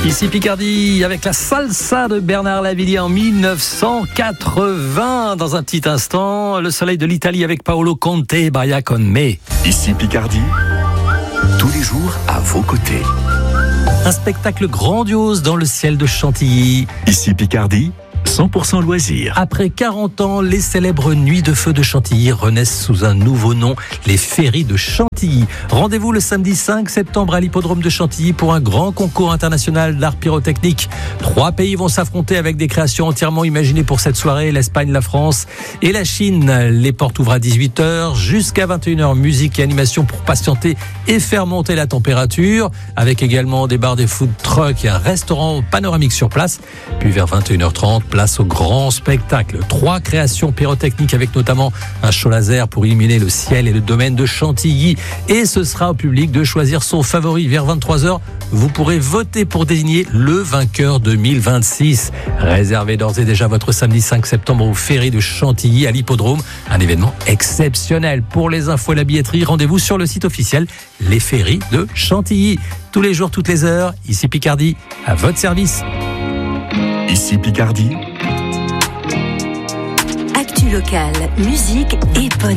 Ici Picardie avec la salsa de Bernard Lavilliers en 1980. Dans un petit instant, le soleil de l'Italie avec Paolo Conte, Baia con me. Ici Picardie, tous les jours à vos côtés. Un spectacle grandiose dans le ciel de Chantilly. Ici Picardie, 100% loisirs. Après 40 ans, les célèbres Nuits de Feu de Chantilly renaissent sous un nouveau nom, les Féeries de Chantilly. Rendez-vous le samedi 5 septembre à l'hippodrome de Chantilly pour un grand concours international d'art pyrotechnique. 3 pays vont s'affronter avec des créations entièrement imaginées pour cette soirée, l'Espagne, la France et la Chine. Les portes ouvrent à 18h jusqu'à 21h. Musique et animation pour patienter et faire monter la température, avec également des bars, des food trucks et un restaurant panoramique sur place. Puis vers 21h30, place au grand spectacle. 3 créations pyrotechniques avec notamment un show laser pour illuminer le ciel et le domaine de Chantilly. Et ce sera au public de choisir son favori. Vers 23h, vous pourrez voter pour désigner le vainqueur 2026. Réservez d'ores et déjà votre samedi 5 septembre aux Féeries de Chantilly à l'hippodrome. Un événement exceptionnel. Pour les infos et la billetterie, rendez-vous sur le site officiel Les Féeries de Chantilly. Tous les jours, toutes les heures, ici Picardie, à votre service. Ici Picardie. Actu locale, musique et bonne